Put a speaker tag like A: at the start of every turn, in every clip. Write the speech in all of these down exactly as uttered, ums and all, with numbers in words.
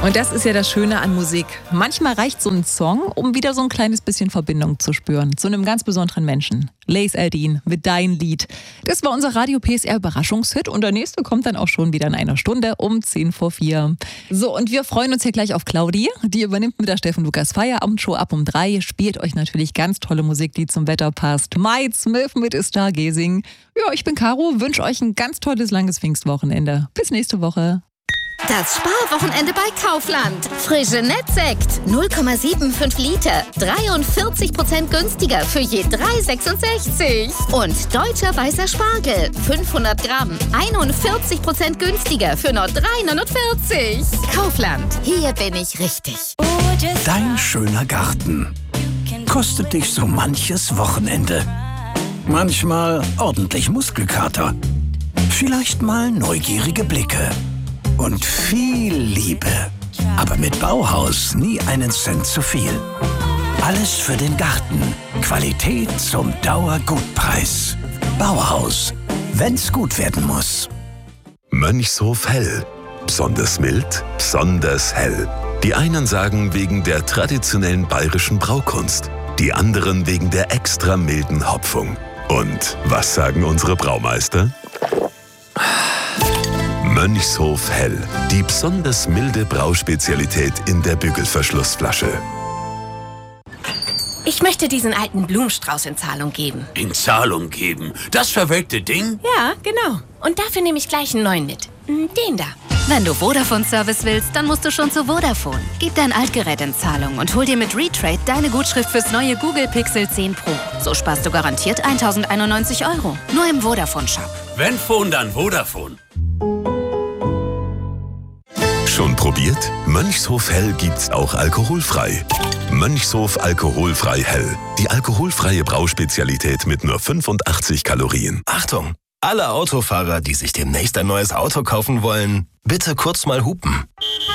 A: Und das ist ja das Schöne an Musik. Manchmal reicht so ein Song, um wieder so ein kleines bisschen Verbindung zu spüren zu einem ganz besonderen Menschen. Lace Aldin mit Dein Lied. Das war unser Radio P S R Überraschungshit und der nächste kommt dann auch schon wieder in einer Stunde um zehn vor vier. So, und wir freuen uns hier gleich auf Claudi. Die übernimmt mit der Steffen Lukas Feierabendshow ab um drei. Spielt euch natürlich ganz tolle Musik, die zum Wetter passt. Mike Smith mit Stargazing. Ja, ich bin Caro, wünsche euch ein ganz tolles langes Pfingstwochenende. Bis nächste Woche.
B: Das Sparwochenende bei Kaufland. Frische Nettsekt, null Komma fünfundsiebzig Liter, dreiundvierzig Prozent günstiger für je drei Komma sechsundsechzig. Und deutscher weißer Spargel, fünfhundert Gramm, einundvierzig Prozent günstiger für nur drei Komma neunundvierzig. Kaufland, hier bin ich richtig.
C: Dein schöner Garten kostet dich so manches Wochenende. Manchmal ordentlich Muskelkater, vielleicht mal neugierige Blicke. Und viel Liebe. Aber mit Bauhaus nie einen Cent zu viel. Alles für den Garten. Qualität zum Dauergutpreis. Bauhaus. Wenn's gut werden muss.
D: Mönchshof Hell. Besonders mild, besonders hell. Die einen sagen wegen der traditionellen bayerischen Braukunst. Die anderen wegen der extra milden Hopfung. Und was sagen unsere Braumeister? Mönchshof Hell, die besonders milde Brauspezialität in der Bügelverschlussflasche.
E: Ich möchte diesen alten Blumenstrauß in Zahlung geben.
F: In Zahlung geben? Das verwelkte Ding?
E: Ja, genau. Und dafür nehme ich gleich einen neuen mit. Den da.
G: Wenn du Vodafone-Service willst, dann musst du schon zu Vodafone. Gib dein Altgerät in Zahlung und hol dir mit Retrade deine Gutschrift fürs neue Google Pixel zehn Pro. So sparst du garantiert tausendeinundneunzig Euro. Nur im Vodafone-Shop.
F: Wenn Phone, dann Vodafone.
D: Schon probiert? Mönchshof Hell gibt's auch alkoholfrei. Mönchshof Alkoholfrei Hell. Die alkoholfreie Brauspezialität mit nur fünfundachtzig Kalorien.
H: Achtung! Alle Autofahrer, die sich demnächst ein neues Auto kaufen wollen, bitte kurz mal hupen.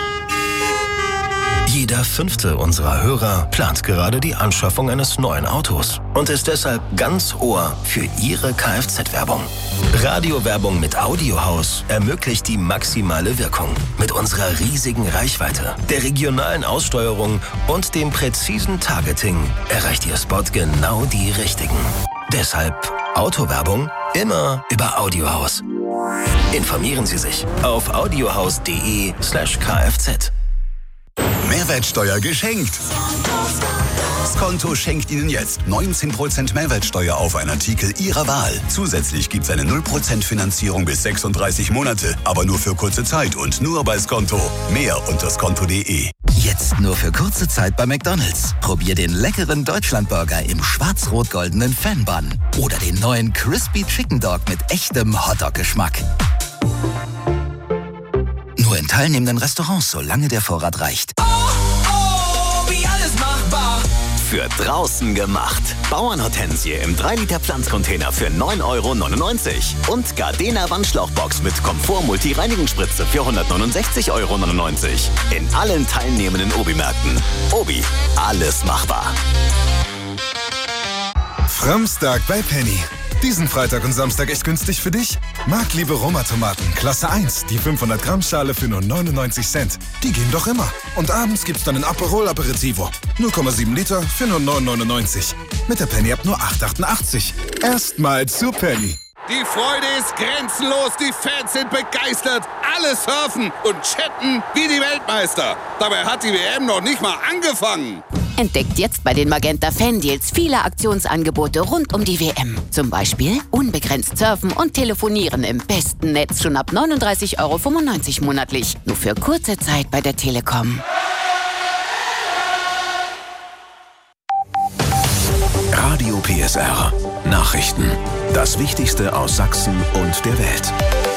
H: Jeder fünfte unserer Hörer plant gerade die Anschaffung eines neuen Autos und ist deshalb ganz Ohr für Ihre Kfz-Werbung. Radiowerbung mit Audiohaus ermöglicht die maximale Wirkung. Mit unserer riesigen Reichweite, der regionalen Aussteuerung und dem präzisen Targeting erreicht Ihr Spot genau die Richtigen. Deshalb Autowerbung immer über Audiohaus. Informieren Sie sich auf audiohaus.de slash kfz.
I: Mehrwertsteuer geschenkt. Skonto schenkt Ihnen jetzt neunzehn Prozent Mehrwertsteuer auf einen Artikel Ihrer Wahl. Zusätzlich gibt es eine null Prozent Finanzierung bis sechsunddreißig Monate, aber nur für kurze Zeit und nur bei Skonto. Mehr unter skonto punkt de.
J: Jetzt nur für kurze Zeit bei McDonald's. Probier den leckeren Deutschlandburger im schwarz-rot-goldenen Fan-Bun oder den neuen Crispy Chicken Dog mit echtem Hotdog-Geschmack. Nur in teilnehmenden Restaurants, solange der Vorrat reicht.
K: Oh, oh, wie alles machbar.
L: Für draußen gemacht. Bauernhortensie im drei Liter Pflanzcontainer für neun Euro neunundneunzig. Und Gardena Wandschlauchbox mit Komfort Multi-Reinigungsspritze für hundertneunundsechzig Euro neunundneunzig. In allen teilnehmenden Obi-Märkten. Obi, alles machbar.
M: Framstag bei Penny. Diesen Freitag und Samstag echt günstig für dich? Marktliebe Roma-Tomaten, Klasse eins, die fünfhundert Gramm Schale für nur neunundneunzig Cent. Die gehen doch immer. Und abends gibt's dann ein Aperol Aperitivo. null Komma sieben Liter für nur neun neunundneunzig. Mit der Penny-App nur acht achtundachtzig. Erstmal zu Penny.
N: Die Freude ist grenzenlos, die Fans sind begeistert. Alle surfen und chatten wie die Weltmeister. Dabei hat die W M noch nicht mal angefangen.
B: Entdeckt jetzt bei den Magenta Fan-Deals viele Aktionsangebote rund um die W M. Zum Beispiel unbegrenzt surfen und telefonieren im besten Netz schon ab neununddreißig Euro fünfundneunzig monatlich. Nur für kurze Zeit bei der Telekom.
C: Radio P S R. Nachrichten. Das Wichtigste aus Sachsen und der Welt.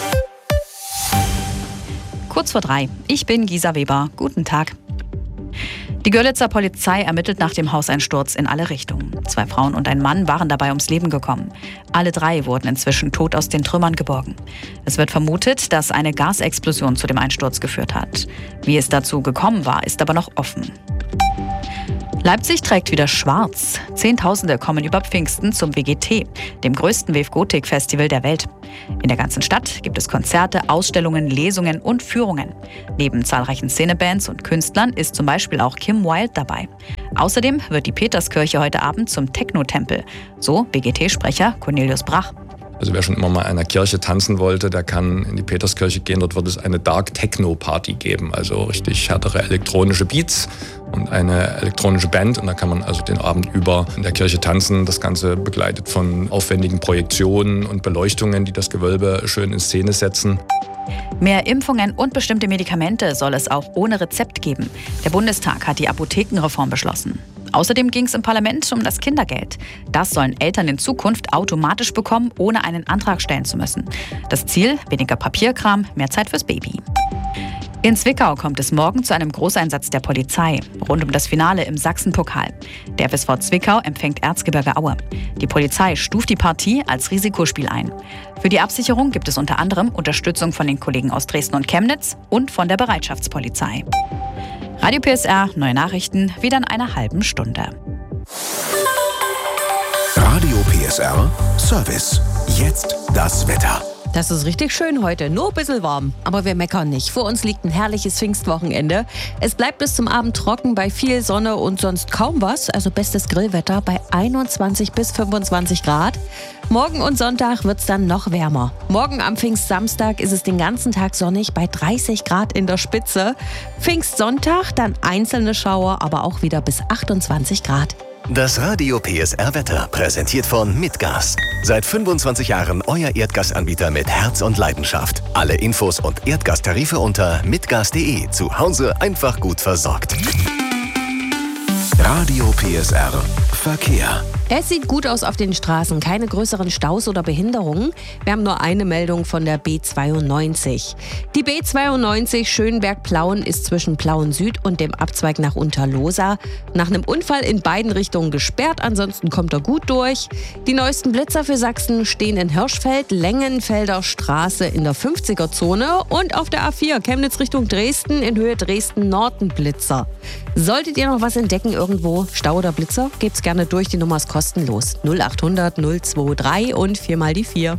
O: Kurz vor drei. Ich bin Gisa Weber. Guten Tag. Die Görlitzer Polizei ermittelt nach dem Hauseinsturz in alle Richtungen. Zwei Frauen und ein Mann waren dabei ums Leben gekommen. Alle drei wurden inzwischen tot aus den Trümmern geborgen. Es wird vermutet, dass eine Gasexplosion zu dem Einsturz geführt hat. Wie es dazu gekommen war, ist aber noch offen. Leipzig trägt wieder schwarz. Zehntausende kommen über Pfingsten zum W G T, dem größten Wave Gothic Festival der Welt. In der ganzen Stadt gibt es Konzerte, Ausstellungen, Lesungen und Führungen. Neben zahlreichen Szenebands und Künstlern ist zum Beispiel auch Kim Wilde dabei. Außerdem wird die Peterskirche heute Abend zum Techno-Tempel, so W G T-Sprecher Cornelius Brach.
P: Also wer schon immer mal in einer Kirche tanzen wollte, der kann in die Peterskirche gehen. Dort wird es eine Dark Techno Party geben, also richtig härtere elektronische Beats und eine elektronische Band. Und da kann man also den Abend über in der Kirche tanzen. Das Ganze begleitet von aufwendigen Projektionen und Beleuchtungen, die das Gewölbe schön in Szene setzen.
O: Mehr Impfungen und bestimmte Medikamente soll es auch ohne Rezept geben. Der Bundestag hat die Apothekenreform beschlossen. Außerdem ging es im Parlament um das Kindergeld. Das sollen Eltern in Zukunft automatisch bekommen, ohne einen Antrag stellen zu müssen. Das Ziel: weniger Papierkram, mehr Zeit fürs Baby. In Zwickau kommt es morgen zu einem Großeinsatz der Polizei rund um das Finale im Sachsenpokal. Der F S V Zwickau empfängt Erzgebirge Aue. Die Polizei stuft die Partie als Risikospiel ein. Für die Absicherung gibt es unter anderem Unterstützung von den Kollegen aus Dresden und Chemnitz und von der Bereitschaftspolizei. Radio P S R, neue Nachrichten, wieder in einer halben Stunde.
C: Radio P S R Service. Jetzt das Wetter.
Q: Das ist richtig schön heute, nur ein bisschen warm. Aber wir meckern nicht. Vor uns liegt ein herrliches Pfingstwochenende. Es bleibt bis zum Abend trocken bei viel Sonne und sonst kaum was. Also bestes Grillwetter bei einundzwanzig bis fünfundzwanzig Grad. Morgen und Sonntag wird es dann noch wärmer. Morgen am Pfingstsamstag ist es den ganzen Tag sonnig bei dreißig Grad in der Spitze. Pfingstsonntag dann einzelne Schauer, aber auch wieder bis achtundzwanzig Grad.
H: Das Radio P S R Wetter präsentiert von Mitgas. Seit fünfundzwanzig Jahren euer Erdgasanbieter mit Herz und Leidenschaft. Alle Infos und Erdgastarife unter mitgas punkt de. Zu Hause einfach gut versorgt.
C: Radio P S R Verkehr.
Q: Es sieht gut aus auf den Straßen, keine größeren Staus oder Behinderungen. Wir haben nur eine Meldung von der B zweiundneunzig. Die B zweiundneunzig Schönberg-Plauen ist zwischen Plauen Süd und dem Abzweig nach Unterlohsa nach einem Unfall in beiden Richtungen gesperrt, ansonsten kommt er gut durch. Die neuesten Blitzer für Sachsen stehen in Hirschfeld, Längenfelder Straße in der fünfziger-Zone und auf der A vier Chemnitz Richtung Dresden in Höhe Dresden-Norden Blitzer. Solltet ihr noch was entdecken irgendwo, Stau oder Blitzer, gebt's gerne durch, die Nummer ist kostenlos. null acht hundert null zwei drei und viermal die vier.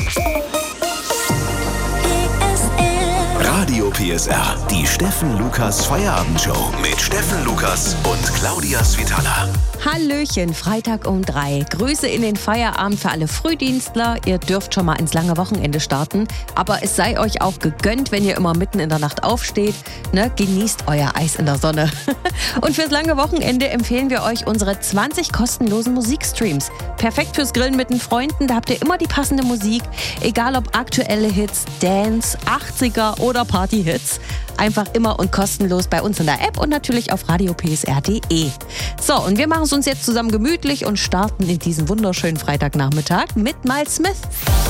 C: Radio P S R, die Steffen Lukas Feierabendshow mit Steffen Lukas und Claudia Svitala.
Q: Hallöchen, Freitag um drei. Grüße in den Feierabend für alle Frühdienstler. Ihr dürft schon mal ins lange Wochenende starten. Aber es sei euch auch gegönnt, wenn ihr immer mitten in der Nacht aufsteht. Ne? Genießt euer Eis in der Sonne. Und fürs lange Wochenende empfehlen wir euch unsere zwanzig kostenlosen Musikstreams. Perfekt fürs Grillen mit den Freunden. Da habt ihr immer die passende Musik. Egal ob aktuelle Hits, Dance, achtziger oder Partyhits. Einfach immer und kostenlos bei uns in der App und natürlich auf radio p s r punkt de. So, und wir machen es uns jetzt zusammen gemütlich und starten in diesen wunderschönen Freitagnachmittag mit Miles Smith.